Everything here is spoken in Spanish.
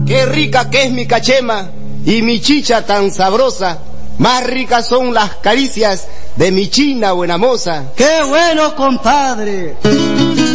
qué rica que es mi cachema y mi chicha tan sabrosa. Más ricas son las caricias de mi china buena moza. ¡Qué bueno, compadre!